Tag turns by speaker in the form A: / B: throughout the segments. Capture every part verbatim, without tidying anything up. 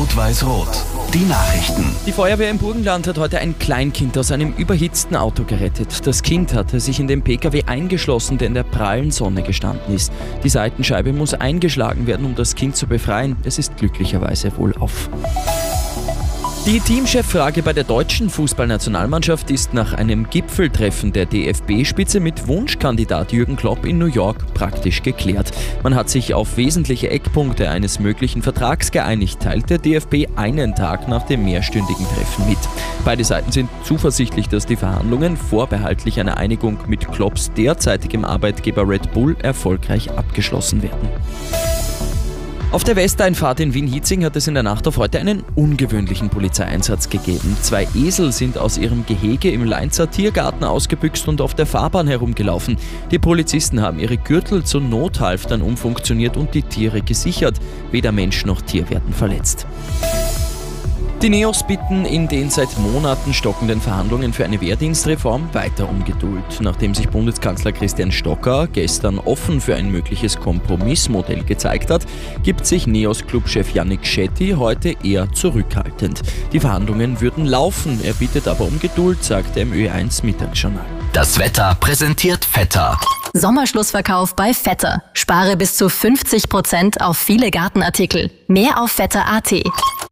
A: Rot-Weiß-Rot. Die Nachrichten.
B: Die Feuerwehr im Burgenland hat heute ein Kleinkind aus einem überhitzten Auto gerettet. Das Kind hatte sich in den P K W eingeschlossen, der in der prallen Sonne gestanden ist. Die Seitenscheibe muss eingeschlagen werden, um das Kind zu befreien. Es ist glücklicherweise wohlauf. Die Teamcheffrage bei der deutschen Fußballnationalmannschaft ist nach einem Gipfeltreffen der D F B-Spitze mit Wunschkandidat Jürgen Klopp in New York praktisch geklärt. Man hat sich auf wesentliche Eckpunkte eines möglichen Vertrags geeinigt, teilt der D F B einen Tag nach dem mehrstündigen Treffen mit. Beide Seiten sind zuversichtlich, dass die Verhandlungen vorbehaltlich einer Einigung mit Klopps derzeitigem Arbeitgeber Red Bull erfolgreich abgeschlossen werden. Auf der Westeinfahrt in Wien-Hietzing hat es in der Nacht auf heute einen ungewöhnlichen Polizeieinsatz gegeben. Zwei Esel sind aus ihrem Gehege im Leinzer Tiergarten ausgebüxt und auf der Fahrbahn herumgelaufen. Die Polizisten haben ihre Gürtel zu Nothalftern umfunktioniert und die Tiere gesichert. Weder Mensch noch Tier werden verletzt. Die Neos bitten in den seit Monaten stockenden Verhandlungen für eine Wehrdienstreform weiter um Geduld. Nachdem sich Bundeskanzler Christian Stocker gestern offen für ein mögliches Kompromissmodell gezeigt hat, gibt sich Neos-Clubchef Yannick Shetty heute eher zurückhaltend. Die Verhandlungen würden laufen, er bittet aber um Geduld, sagt er im Ö eins Mittagsjournal.
A: Das Wetter präsentiert Vetter.
C: Sommerschlussverkauf bei Vetter. Spare bis zu fünfzig Prozent auf viele Gartenartikel. Mehr auf vetter punkt a t.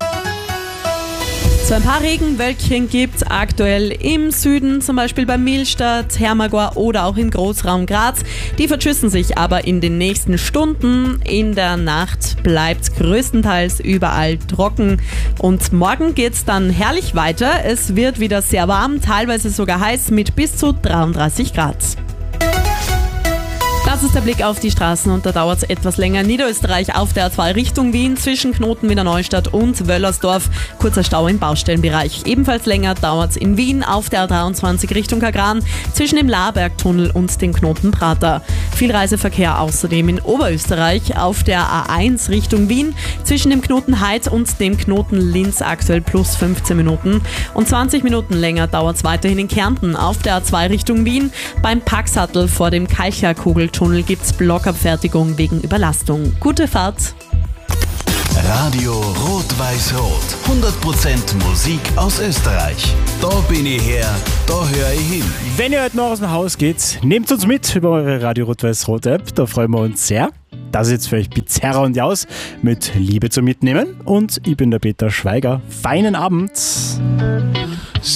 D: So ein paar Regenwölkchen gibt es aktuell im Süden, zum Beispiel bei Millstatt, Hermagor oder auch im Großraum Graz. Die verschüssen sich aber in den nächsten Stunden. In der Nacht bleibt es größtenteils überall trocken. Und morgen geht es dann herrlich weiter. Es wird wieder sehr warm, teilweise sogar heiß mit bis zu dreiunddreißig Grad. Das ist der Blick auf die Straßen und da dauert es etwas länger. Niederösterreich auf der A zwei Richtung Wien zwischen Knoten Wiener Neustadt und Wöllersdorf. Kurzer Stau im Baustellenbereich. Ebenfalls länger dauert es in Wien auf der A dreiundzwanzig Richtung Kagran zwischen dem Laarbergtunnel und dem Knoten Prater. Viel Reiseverkehr außerdem in Oberösterreich auf der A eins Richtung Wien zwischen dem Knoten Heid und dem Knoten Linz aktuell plus fünfzehn Minuten. Und zwanzig Minuten länger dauert es weiterhin in Kärnten auf der A zwei Richtung Wien. Beim Packsattel vor dem Kalcher-Kugeltunnel gibt es Blockabfertigung wegen Überlastung. Gute Fahrt!
A: Radio Rot-Weiß-Rot. hundert Prozent Musik aus Österreich. Da bin ich her, da höre ich hin.
E: Wenn ihr heute noch aus dem Haus geht, nehmt uns mit über eure Radio Rot-Weiß-Rot App. Da freuen wir uns sehr. Das ist jetzt für euch Bizarra und Jaus mit Liebe zum Mitnehmen. Und ich bin der Peter Schweiger. Feinen Abend!